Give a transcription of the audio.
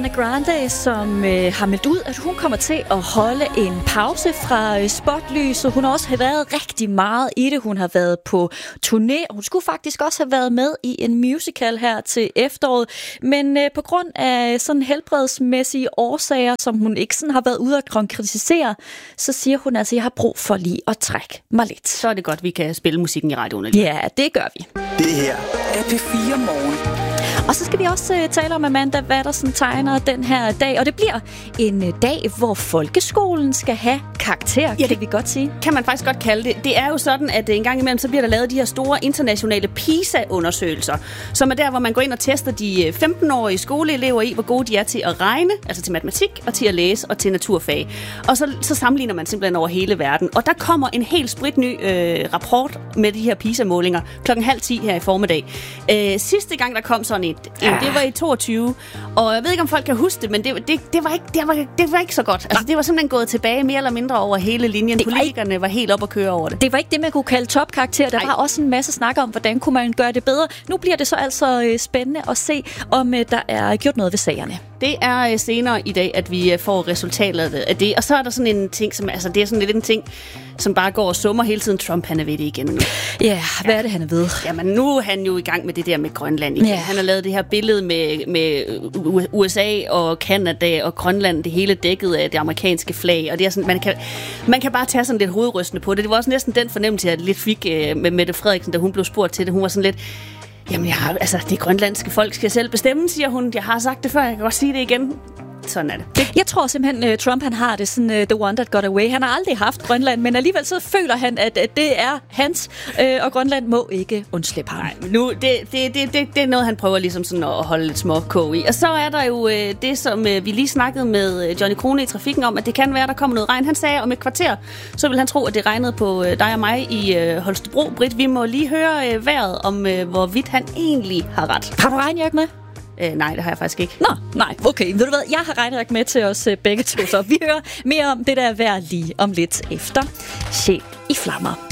Ariana Grande, som har meldt ud, at hun kommer til at holde en pause fra spotlyset. Hun har også været rigtig meget i det. Hun har været på turné, og hun skulle faktisk også have været med i en musical her til efteråret. Men på grund af sådan helbredsmæssige årsager, som hun ikke sådan har været ude at konkretisere, så siger hun altså, at jeg har brug for lige at trække mig lidt. Så er det godt, vi kan spille musikken i radioen. Ja, det gør vi. Det her er P4 Morgen. Og så skal vi også tale om, Amanda, hvad der sådan tegner den her dag. Og det bliver en dag, hvor folkeskolen skal have karakter, ja, kan vi godt sige. Kan man faktisk godt kalde det. Det er jo sådan, at en gang imellem, så bliver der lavet de her store internationale PISA-undersøgelser, som er der, hvor man går ind og tester de 15-årige skoleelever i, hvor gode de er til at regne, altså til matematik og til at læse og til naturfag. Og så sammenligner man simpelthen over hele verden. Og der kommer en helt spritny rapport med de her PISA-målinger 9:30 her i formiddag. Sidste gang, der kom sådan en, det var i 22, og jeg ved ikke, om folk kan huske det, men det var ikke så godt. Altså, det var simpelthen gået tilbage mere eller mindre over hele linjen. Politikerne var helt op at køre over det. Det var ikke det, man kunne kalde topkarakter. Der var også en masse snak om, hvordan kunne man gøre det bedre. Nu bliver det så altså spændende at se, om der er gjort noget ved sagerne. Det er senere i dag, at vi får resultatet af det. Og så er der sådan en ting, som, altså det er sådan lidt en ting, som bare går og summer hele tiden. Trump, han er ved det igen nu. Ja, hvad er det, han er ved? Jamen, nu er han jo i gang med det der med Grønland igen. Ja. Han har lavet det her billede med USA og Canada og Grønland, det hele dækket af det amerikanske flag. Og det er sådan, man kan bare tage sådan lidt hovedrystende på det. Det var også næsten den fornemmelse, jeg lidt fik med Mette Frederiksen, da hun blev spurgt til det. Hun var sådan lidt, jamen, det grønlandske folk skal selv bestemme, siger hun. Jeg har sagt det før, jeg kan godt sige det igen. Sådan er det. Jeg tror simpelthen, Trump han har det sådan, the one that got away. Han har aldrig haft Grønland, men alligevel så føler han, at det er hans, og Grønland må ikke undslippe ham. Nej, nu, det er noget, han prøver ligesom sådan at holde lidt små kog i. Og så er der jo det, som vi lige snakkede med Johnny Krone i trafikken om, at det kan være, der kommer noget regn. Han sagde om et kvarter, så vil han tro, at det regnede på dig og mig i Holstebro. Britt, vi må lige høre vejret om, hvorvidt han egentlig har ret. Har du regnjakke med? Nej, det har jeg faktisk ikke. Nå, nej, okay. Ved du hvad, jeg har regnjakke med til os begge to, så vi hører mere om det der vejr lige om lidt efter Sjæl i flammer.